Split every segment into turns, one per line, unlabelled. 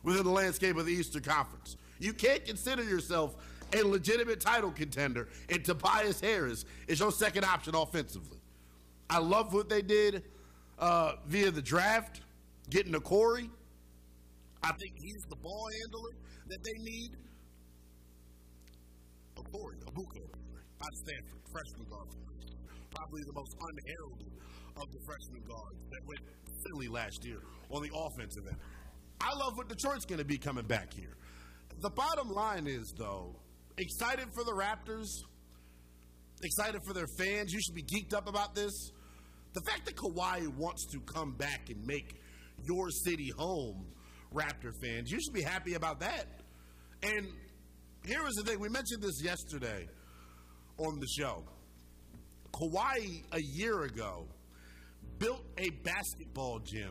within the landscape of the Eastern Conference. You can't consider yourself a legitimate title contender, and Tobias Harris is your second option offensively. I love what they did via the draft, getting to Corey. I think he's the ball handler that they need. Corey Abuka out of Stanford, freshman guard. Probably the most unheralded of the freshman guards that went silly last year on the offensive end. I love what Detroit's going to be coming back here. The bottom line is, though, excited for the Raptors, excited for their fans. You should be geeked up about this. The fact that Kawhi wants to come back and make your city home, Raptor fans, you should be happy about that. And here is the thing. We mentioned this yesterday on the show. Kawhi, a year ago, built a basketball gym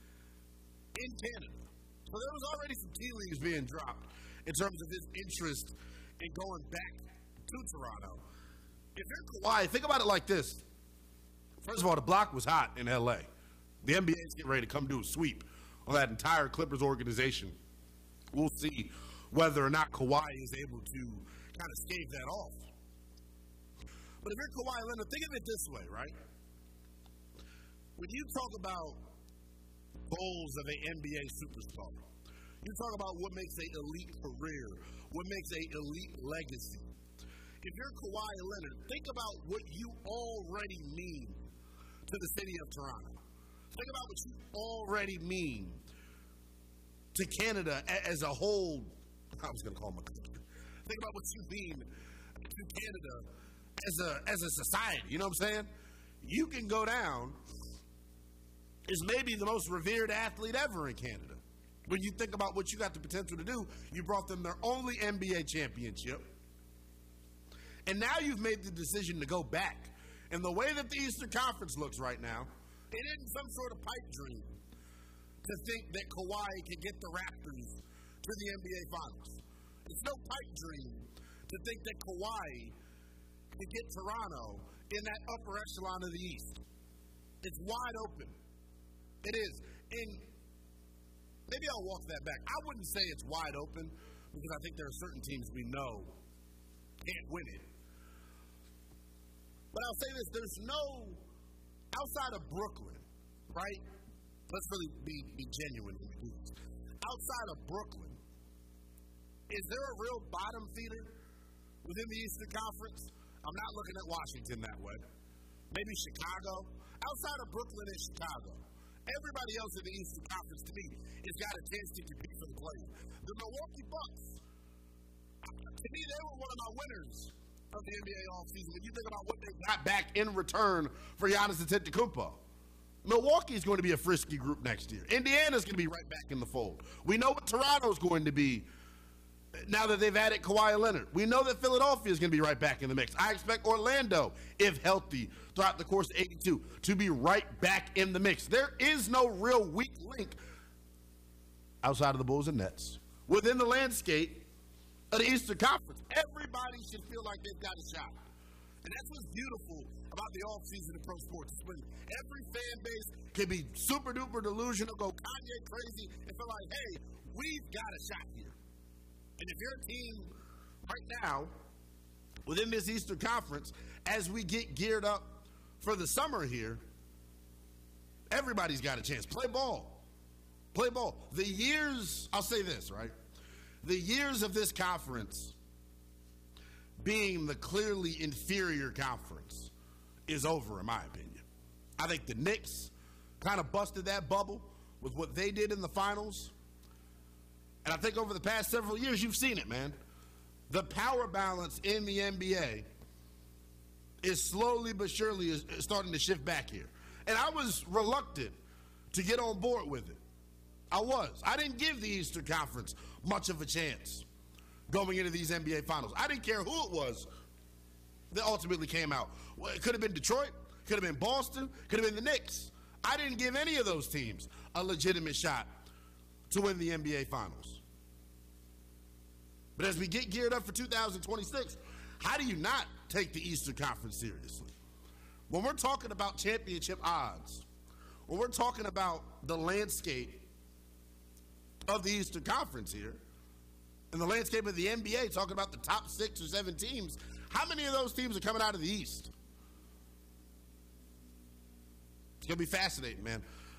in Canada. So there was already some tea leaves being dropped in terms of his interest in going back to Toronto. If you're Kawhi, think about it like this. First of all, the block was hot in L.A. The NBA is getting ready to come do a sweep on that entire Clippers organization. We'll see whether or not Kawhi is able to kind of stave that off. But if you're Kawhi Leonard, think of it this way, right? When you talk about goals of an NBA superstar, you talk about what makes an elite career, what makes an elite legacy. If you're Kawhi Leonard, think about what you already mean to the city of Toronto. Think about what you already mean to Canada as a whole. I was going to call him a country. Think about what you mean to Canada as a society. You know what I'm saying? You can go down as maybe the most revered athlete ever in Canada. When you think about what you got the potential to do, you brought them their only NBA championship. And now you've made the decision to go back. And the way that the Eastern Conference looks right now, it isn't some sort of pipe dream to think that Kawhi can get the Raptors to the NBA Finals. It's no pipe dream to think that Kawhi can get Toronto in that upper echelon of the East. It's wide open. It is. And maybe I'll walk that back. I wouldn't say it's wide open because I think there are certain teams we know can't win it. But I'll say this, there's no, outside of Brooklyn, right? Let's really be genuine when we do this. Outside of Brooklyn, is there a real bottom feeder within the Eastern Conference? I'm not looking at Washington that way. Maybe Chicago. Outside of Brooklyn and Chicago, everybody else in the Eastern Conference, to me, has got a chance to compete for the play-in. The Milwaukee Bucks, to me, they were one of my winners of the NBA offseason. When you think about what they got back in return for Giannis Antetokounmpo, Milwaukee's going to be a frisky group next year. Indiana's going to be right back in the fold. We know what Toronto's going to be now that they've added Kawhi Leonard. We know that Philadelphia's going to be right back in the mix. I expect Orlando, if healthy, throughout the course of 82, to be right back in the mix. There is no real weak link outside of the Bulls and Nets within the landscape of the Eastern Conference. Everybody should feel like they've got a shot. And that's what's beautiful about the offseason of pro sports. When every fan base can be super duper delusional, go Kanye crazy, and feel like, hey, we've got a shot here. And if you're a team right now within this Eastern Conference, as we get geared up for the summer here, everybody's got a chance. Play ball. Play ball. The years, I'll say this, right? The years of this conference being the clearly inferior conference is over, in my opinion. I think the Knicks kind of busted that bubble with what they did in the finals. And I think over the past several years, you've seen it, man. The power balance in the NBA is slowly but surely starting to shift back here. And I was reluctant to get on board with it. I was. I didn't give the Eastern Conference much of a chance going into these NBA Finals. I didn't care who it was that ultimately came out. Well, it could have been Detroit, could have been Boston, could have been the Knicks. I didn't give any of those teams a legitimate shot to win the NBA Finals. But as we get geared up for 2026, how do you not take the Eastern Conference seriously? When we're talking about championship odds, when we're talking about the landscape of the Eastern Conference here. In the landscape of the NBA, talking about the top 6 or 7 teams, how many of those teams are coming out of the East? It's going to be fascinating, man.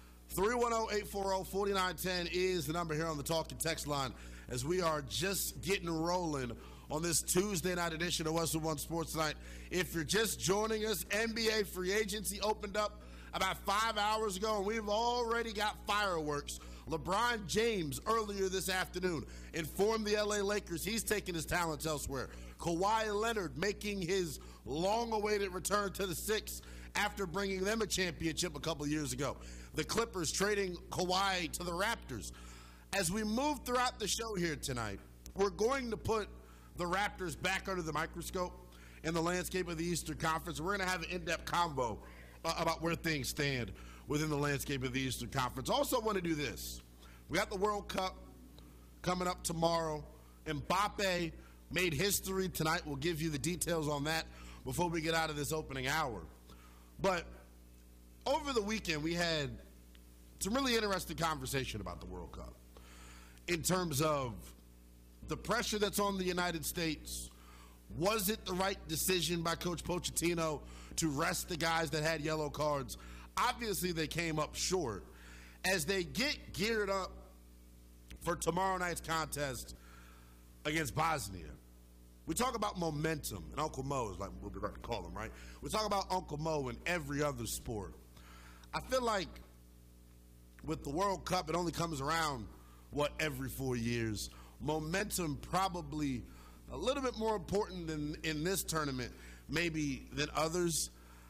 310-840-4910 is the number here on the Talking Text line as we are just getting rolling on this Tuesday night edition of Westwood One Sports Night. If you're just joining us, NBA free agency opened up about 5 hours ago, and we've already got fireworks. LeBron James earlier this afternoon informed the LA Lakers he's taking his talents elsewhere. Kawhi Leonard making his long-awaited return to the Six after bringing them a championship a couple of years ago. The Clippers trading Kawhi to the Raptors. As we move throughout the show here tonight, we're going to put the Raptors back under the microscope in the landscape of the Eastern Conference. We're going to have an in-depth convo about where things stand within the landscape of the Eastern Conference. Also want to do this. We got the World Cup coming up tomorrow. Mbappe made history tonight. We'll give you the details on that before we get out of this opening hour. But over the weekend, we had some really interesting conversation about the World Cup in terms of the pressure that's on the United States. Was it the right decision by Coach Pochettino to rest the guys that had yellow cards? Obviously, they came up short. As they get geared up for tomorrow night's contest against Bosnia, we talk about momentum, and Uncle Mo is like what we like to call him, right? We talk about Uncle Mo in every other sport. I feel like with the World Cup, it only comes around, every 4 years. Momentum probably a little bit more important in this tournament maybe than others.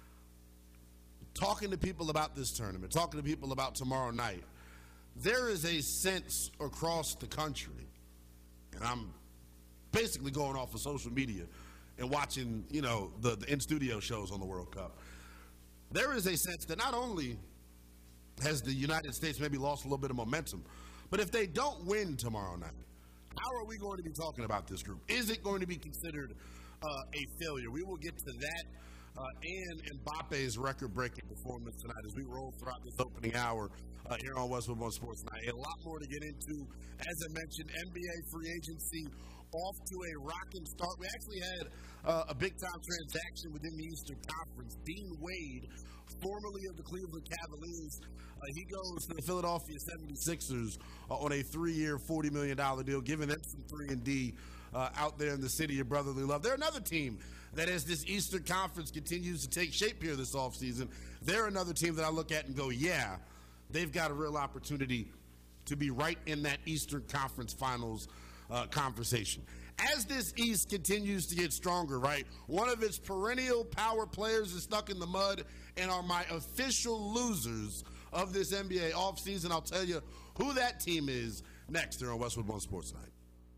Talking to people about this tournament, talking to people about tomorrow night, there is a sense across the country, and I'm basically going off of social media and watching, the in-studio shows on the World Cup. There is a sense that not only has the United States maybe lost a little bit of momentum, but if they don't win tomorrow night, how are we going to be talking about this group? Is it going to be considered a failure? We will get to that and Mbappe's record-breaking performance tonight as we roll throughout this opening hour here on Westwood One Sports Night. A lot more to get into. As I mentioned, NBA free agency off to a rocking start. We actually had a big-time transaction within the Eastern Conference. Dean Wade, formerly of the Cleveland Cavaliers, he goes to the Philadelphia 76ers on a 3-year, $40 million deal, giving them some 3-and-D out there in the city of brotherly love. They're another team that, as this Eastern Conference continues to take shape here this offseason, they're another team that I look at and go, yeah, they've got a real opportunity to be right in that Eastern Conference Finals conversation. As this East continues to get stronger, right, one of its perennial power players is stuck in the mud and are my official losers of this NBA offseason. I'll tell you who that team is next here on Westwood One Sports Night.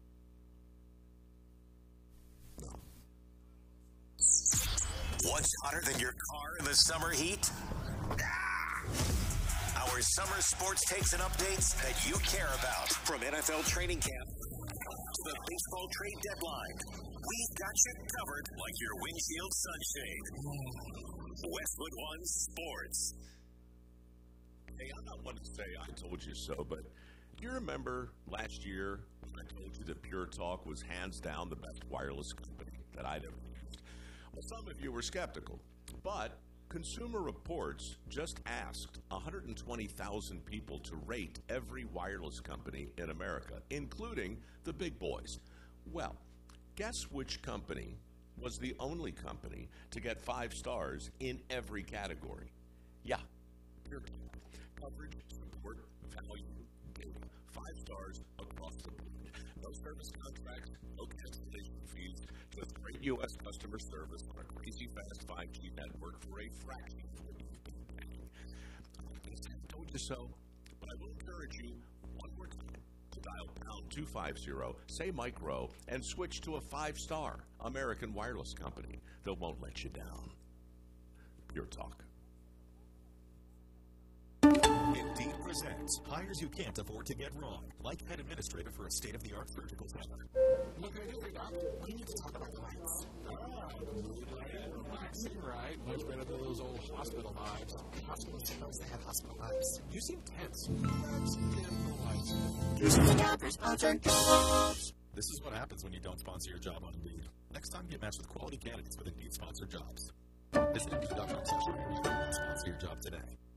What's hotter than your car in the summer heat? Our summer sports takes and updates that you care about. From NFL training camp to the baseball trade deadline, we've got you covered like your windshield sunshade. Westwood One Sports.
Hey, I'm not one to say I told you so, but do you remember last year when I told you that Pure Talk was hands down the best wireless company that I'd ever used? Well, some of you were skeptical, but Consumer Reports just asked 120,000 people to rate every wireless company in America, including the big boys. Well, guess which company was the only company to get 5 stars in every category? Yeah, Pure Talk. Coverage, support, value, data. 5 stars across the board. No service contracts, no cancellation fees, just great U.S. customer service on a crazy fast 5G network for a fraction of what you've been paying. I told you so, but I will encourage you one more time to dial pound 250, say Mike Rowe, and switch to a 5-star American wireless company that won't let you down. Pure Talk.
Indeed presents hires you can't afford to get wrong, like head administrator for a state-of-the-art surgical center.
What can I do for you, Doc? We need to talk about the lights. The mood lighting, relaxing, right? Much better than those old hospital vibes. Hospital shows, they have hospital vibes. You seem tense. Let's get the lights. This is what happens when you don't sponsor your job on Indeed. Next time, get matched with quality candidates with Indeed sponsored jobs. Visit Indeed.com/hire. Sponsor your job today.